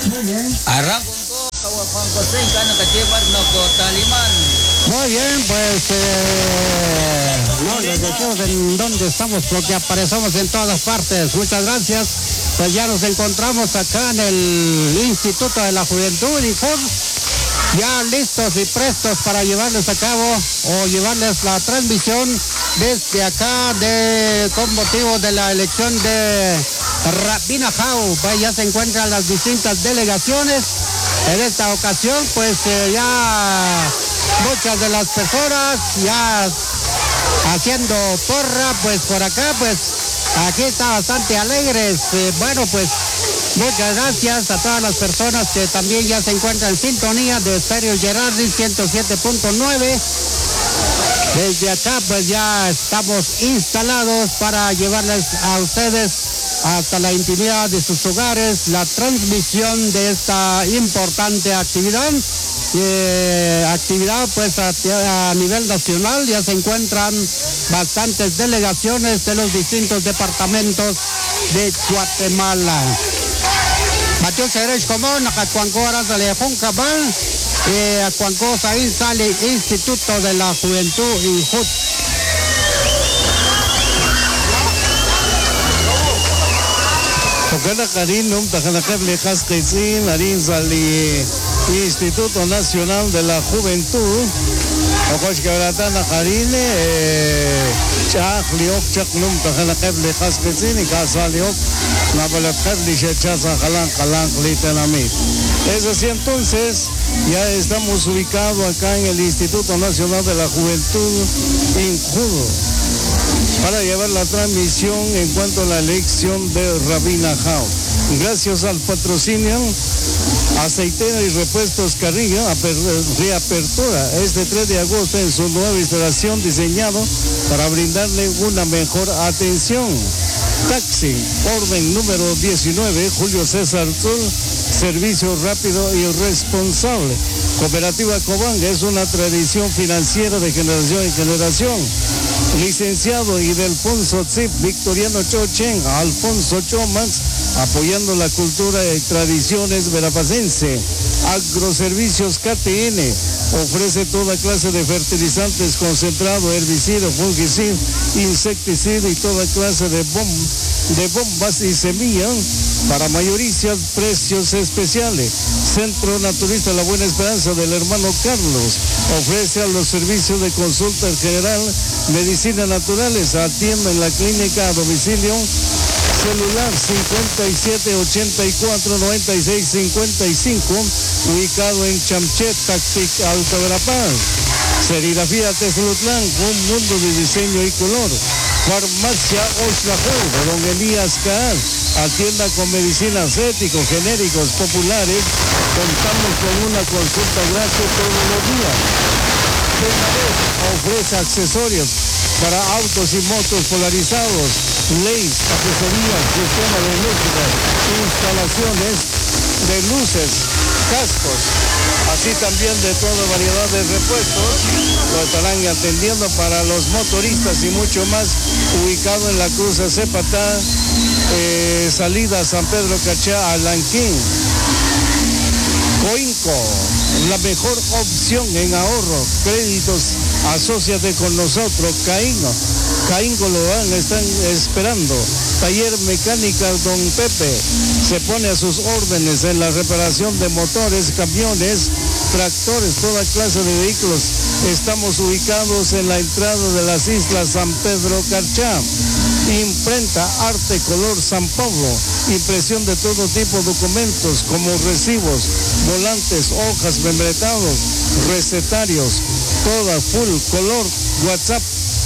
Muy bien. Arranco Juan José Cana Cachevar Noco Talimán. Muy bien, pues no les decimos en dónde estamos porque aparecemos en todas partes. Muchas gracias. Pues ya nos encontramos acá en el Instituto de la Juventud y ya listos y prestos para llevarles a cabo o llevarles la transmisión desde acá con motivo de la elección de Rabina Jau. Pues ya se encuentran las distintas delegaciones. En esta ocasión, pues ya muchas de las personas ya haciendo porra, pues por acá, pues aquí está bastante alegres. Bueno, pues muchas gracias a todas las personas que también ya se encuentran en sintonía de Stereo Gerardi 107.9. Desde acá pues ya estamos instalados para llevarles a ustedes hasta la intimidad de sus hogares la transmisión de esta importante actividad. Actividad pues a nivel nacional. Ya se encuentran bastantes delegaciones de los distintos departamentos de Guatemala. Mateo Ceres Común, Acuanco Arazale Juncabal, Acuanco Saín Sale, Instituto de la Juventud y JUT. Tocana Carinum, Tajanacable Casquetzin, Arin Sali, Instituto Nacional de la Juventud, Ococh Quebratana Jarine, Chak Liok, Chaknum, Tajanacable Casquetzin, y Casaliok, Nabalacable Chechaza, Calan, Litenamit. Es así entonces, ya estamos ubicados acá en el Instituto Nacional de la Juventud, INJUDO, para llevar la transmisión en cuanto a la elección de Rabina Jau. Gracias al patrocinio Aceitera y Repuestos Carrillo, reapertura este 3 de agosto en su nueva instalación diseñado para brindarle una mejor atención. Taxi, orden número 19, Julio César Tul, servicio rápido y responsable. Cooperativa Cobanga es una tradición financiera de generación en generación. Licenciado Idelfonso Zip, Victoriano Chochen, Alfonso Chomax, apoyando la cultura y tradiciones verapacense. Agroservicios KTN ofrece toda clase de fertilizantes concentrado, herbicida, fungicida, insecticida y toda clase de bombas y semillas para mayoristas, precios especiales. Centro Naturista La Buena Esperanza del hermano Carlos ofrece a los servicios de consulta general, medicinas naturales, atiende en la clínica a domicilio. Celular 57849655, ubicado en Chamchet, Tactic, Alto Verapaz. Serigrafía Tezlutlán, un mundo de diseño y color. Farmacia Oxlajú, de Don Elías Caal, atienda con medicinas éticos, genéricos, populares. Contamos con una consulta gratis todos los días. Benavés ofrece accesorios para autos y motos polarizados, leyes, asesorías, sistema de música, instalaciones de luces, cascos, así también de toda variedad de repuestos. Lo estarán atendiendo para los motoristas y mucho más, ubicado en la Cruz de Cepatá, salida San Pedro Cachá, Alanquín. Coinco, la mejor opción en ahorro, créditos, asóciate con nosotros. Caínco lo están esperando. Taller Mecánica Don Pepe se pone a sus órdenes en la reparación de motores, camiones, tractores, toda clase de vehículos. Estamos ubicados en la entrada de las Islas San Pedro Carchá. Imprenta Arte Color San Pablo, impresión de todo tipo de documentos como recibos, volantes, hojas, membretados, recetarios, toda full color. WhatsApp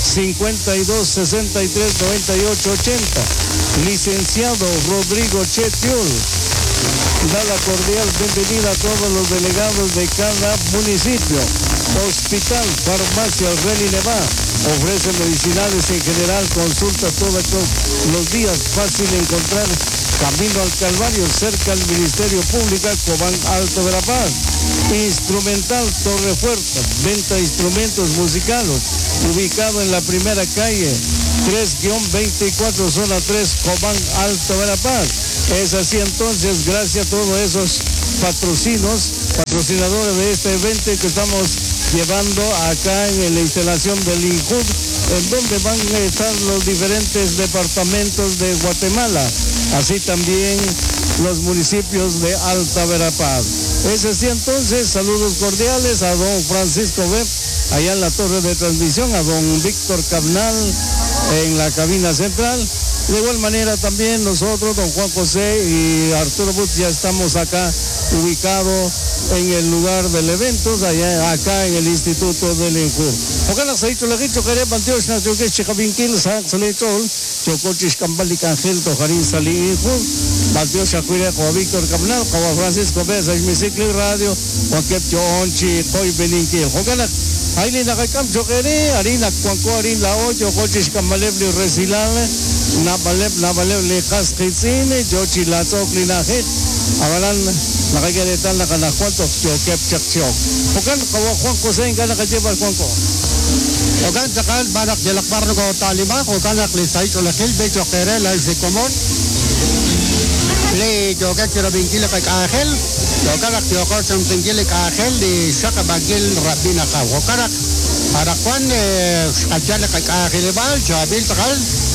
52639880. Licenciado Rodrigo Chetiol da la cordial bienvenida a todos los delegados de cada municipio. Hospital Farmacia Reni Nevá ofrece medicinales en general, consulta todos los días, fácil encontrar. Camino al Calvario, cerca al Ministerio Público, Cobán, Alto Verapaz. Instrumental Torre Fuerte, venta de instrumentos musicales, ubicado en la primera calle, 3-24, zona 3, Cobán, Alto Verapaz. Es así entonces, gracias a todos esos patrocinadores de este evento que estamos llevando acá en la instalación del INJUV, en donde van a estar los diferentes departamentos de Guatemala, así también los municipios de Alta Verapaz. Es así entonces, saludos cordiales a don Francisco Webb, allá en la torre de transmisión, a don Víctor Cabnal en la cabina central. De igual manera también nosotros, don Juan José y Arturo Butz, ya estamos acá ubicados en el lugar del evento, acá en el Instituto del INJUV. Ojalá se ha dicho la dicho que era Panteos Nacional Chicabinkil, Salechol, Chocochis Cambali Cangel, Tojarín Salí INJUV, Panteos Shakuira, Juan Víctor Cabnal, Juan Francisco Besa, Misicli Radio, Juan Kepcho Onchi, Hoy Beninkil. Ojalá Aili nakakam chokere, harina cuanco harina ocho, coches camaleb li resilale, nabaleb li casquicine, yochi la toclinaje, avalan nakageretan la canajuanto, chokep chakchok. Okan kawa Juan José en gana kajebar Juanco. Okan sakal banak jalakbar ko talima, okan aklisay tulakil be chokere la se komon. Le joket chirabingkil kay Angel. Okarak yokor sang tingkil Angel di saka bagil rabina ka. Okarak arakwan ajal kay Angel bal jabil takal.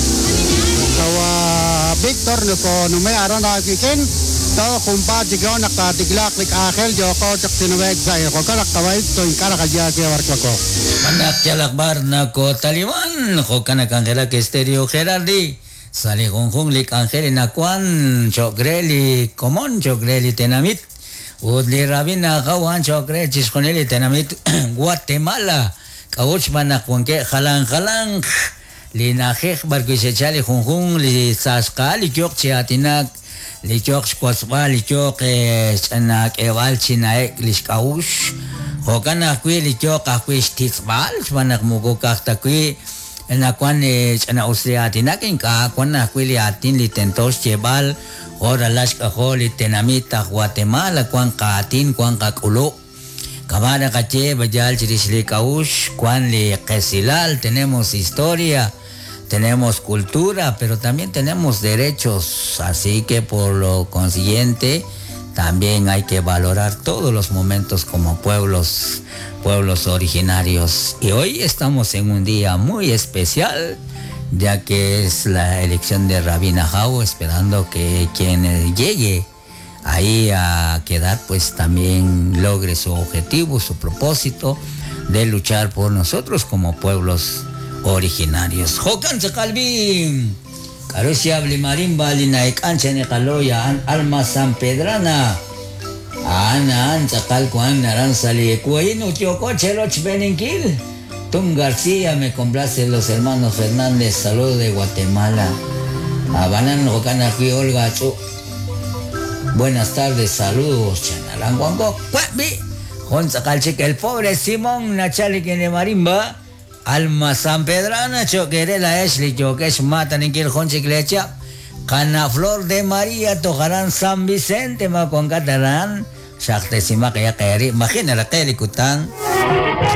Kawa Victor no ko nume aron akiken. Tahu kumpa jika nak tiglak kay Angel jokor cak sinuweg say. Okarak kawai to inkara kaya ke warkako. Manak jalakbar na ko taliman ko kana kangela ke stereo Gerardi. Sali Hong lik Angel nakuan chogreli komon chogreli tenamit. Udli rabina kawan chokre chiskoneli tenamit Guatemala. Kauch manakuan ke halang linajek barquisechali Hong li saska li chok chiatinak li chok skwaswa li chok chanak eval chinaek liskaush. Hokana kui li chok akui stitsbal manak mugo kakta kui nakuan chana usriatinak inka kuan akui atin li tentos chebal ora las kaholi tenamita Guatemala kuan katin kuan kakulo kamara kache bajal chirisli kaush kuan li kesilal. Tenemos historia, tenemos cultura, pero también tenemos derechos, así que por lo consiguiente también hay que valorar todos los momentos como pueblos originarios. Y hoy estamos en un día muy especial, ya que es la elección de Rabina Jau, esperando que quien llegue ahí a quedar pues también logre su objetivo, su propósito de luchar por nosotros como pueblos originarios. Jokan Zakalbin, Karusia Blimarimba, Linaik Anchane Kaloya, Alma San Pedrana, Ana Anchakal Kuan Naranzali, Cuaino Tiocoche Loch Beninkil. Tom García, me complace los hermanos Fernández, saludos de Guatemala. Abanan Jocana aquí Olga Chu. Buenas tardes, saludos, Chanalán Guango. Cuabi, Jonzacalchique, el pobre Simón Nachali que marimba. Alma San Pedrana, Choquerela Esli, Choquesh Matan en Kil Jonchiclecha. Cana Flor de María, Tojarán San Vicente, Macuan Catalán. Shaktesima Kaya Kayari, imagina la Kayari Kután.